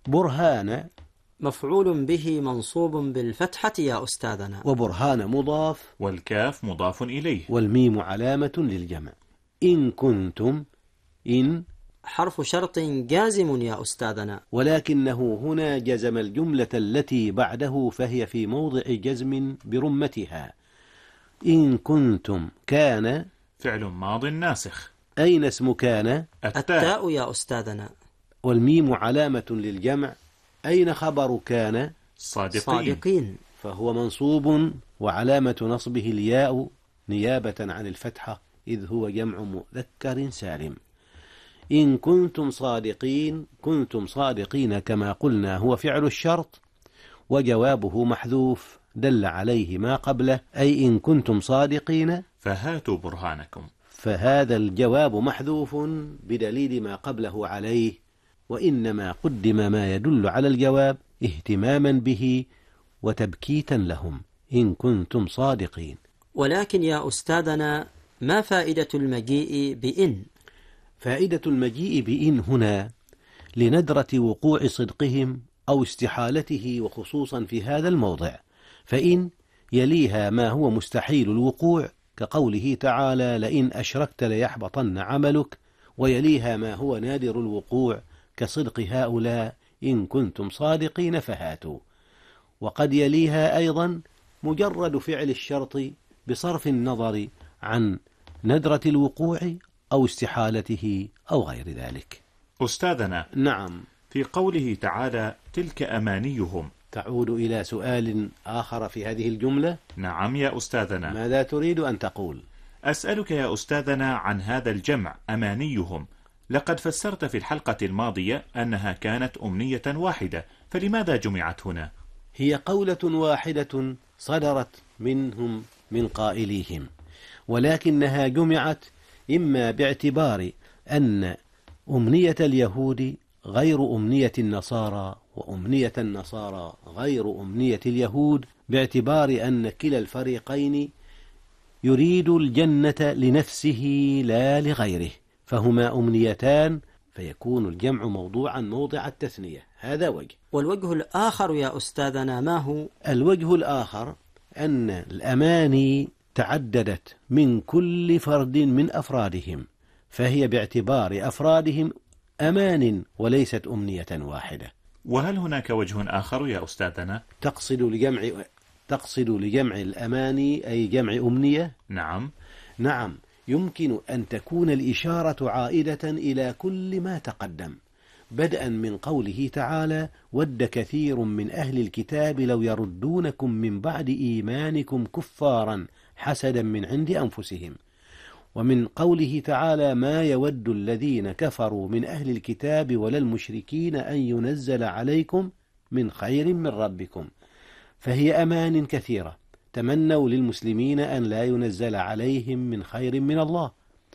برهان مفعول به منصوب بالفتحة يا أستاذنا. وبرهان مضاف، والكاف مضاف إليه، والميم علامة للجمع. إن كنتم، إن حرف شرط جازم يا أستاذنا، ولكنه هنا جزم الجملة التي بعده، فهي في موضع جزم برمتها. إن كنتم كان فعل ماض ناسخ. أين اسم كان؟ التاء يا أستاذنا. والميم علامة للجمع. أين خبر كان؟ صادقين. فهو منصوب وعلامة نصبه الياء نيابة عن الفتحة، إذ هو جمع مذكر سالم. إن كنتم صادقين، كنتم صادقين كما قلنا هو فعل الشرط وجوابه محذوف دل عليه ما قبله، أي إن كنتم صادقين فهاتوا برهانكم، فهذا الجواب محذوف بدليل ما قبله عليه، وإنما قدم ما يدل على الجواب اهتماما به وتبكيتا لهم. إن كنتم صادقين. ولكن يا أستاذنا ما فائدة المجيء بإن؟ فائدة المجيء بإن هنا لندرة وقوع صدقهم أو استحالته، وخصوصا في هذا الموضع، فإن يليها ما هو مستحيل الوقوع كقوله تعالى لئن أشركت ليحبطن عملك، ويليها ما هو نادر الوقوع كصدق هؤلاء إن كنتم صادقين فهاتوا. وقد يليها أيضا مجرد فعل الشرط بصرف النظر عن ندرة الوقوع أو استحالته أو غير ذلك. أستاذنا، نعم. في قوله تعالى تلك أمانيهم، تعود إلى سؤال آخر في هذه الجملة. نعم يا أستاذنا. ماذا تريد أن تقول؟ أسألك يا أستاذنا عن هذا الجمع أمانيهم. لقد فسرت في الحلقة الماضية أنها كانت أمنية واحدة، فلماذا جمعت هنا؟ هي قولة واحدة صدرت منهم من قائليهم، ولكنها جمعت إما باعتبار أن أمنية اليهود غير أمنية النصارى، وأمنية النصارى غير أمنية اليهود، باعتبار أن كلا الفريقين يريد الجنة لنفسه لا لغيره، فهما أمنيتان، فيكون الجمع موضوعا موضع التثنية. هذا وجه. والوجه الآخر يا أستاذنا ما هو؟ الوجه الآخر أن الأماني تعددت من كل فرد من أفرادهم، فهي باعتبار أفرادهم أمان وليست أمنية واحدة. وهل هناك وجه آخر يا أستاذنا؟ تقصد لجمع الأماني أي جمع أمنية؟ نعم. يمكن أن تكون الإشارة عائدة إلى كل ما تقدم، بدءا من قوله تعالى ود كثير من أهل الكتاب لو يردونكم من بعد إيمانكم كفارا حسدا من عند أنفسهم، ومن قوله تعالى ما يود الذين كفروا من أهل الكتاب ولا المشركين أن ينزل عليكم من خير من ربكم، فهي أمان كثيرة. تمنوا للمسلمين أن لا ينزل عليهم من خير من الله،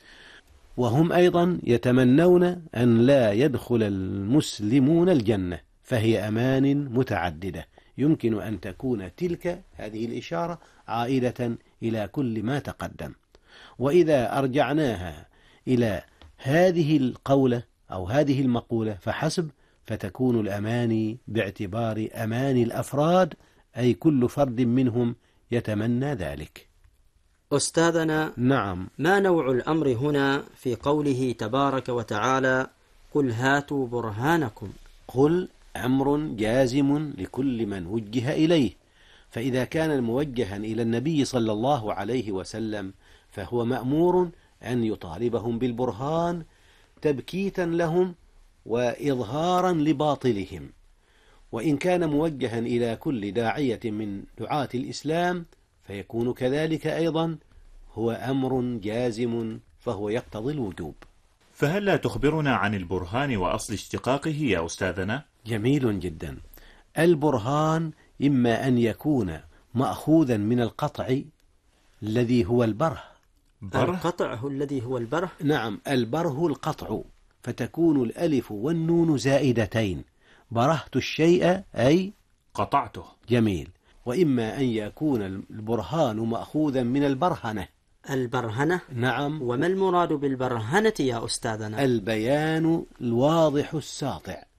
وهم أيضا يتمنون أن لا يدخل المسلمون الجنة، فهي أمان متعددة. يمكن أن تكون تلك هذه الإشارة عائدة إلى كل ما تقدم. وإذا أرجعناها إلى هذه القولة أو هذه المقولة فحسب، فتكون الأماني باعتبار أماني الأفراد، أي كل فرد منهم يتمنى ذلك. أستاذنا، نعم. ما نوع الأمر هنا في قوله تبارك وتعالى قل هاتوا برهانكم؟ قل أمر جازم لكل من وجه إليه، فإذا كان موجها إلى النبي صلى الله عليه وسلم فهو مأمور أن يطالبهم بالبرهان تبكيتا لهم وإظهارا لباطلهم. وإن كان موجها إلى كل داعية من دعاة الإسلام فيكون كذلك أيضا، هو أمر جازم فهو يقتضي الوجوب. فهل لا تخبرنا عن البرهان وأصل اشتقاقه يا أستاذنا؟ جميل جدا. البرهان إما أن يكون مأخوذا من القطع الذي هو البره. القطع هو الذي هو البره؟ نعم، البره القطع، فتكون الألف والنون زائدتين، برهت الشيء أي قطعته. جميل. وإما أن يكون البرهان مأخوذا من البرهنة. البرهنة؟ نعم. وما المراد بالبرهنة يا أستاذنا؟ البيان الواضح الساطع،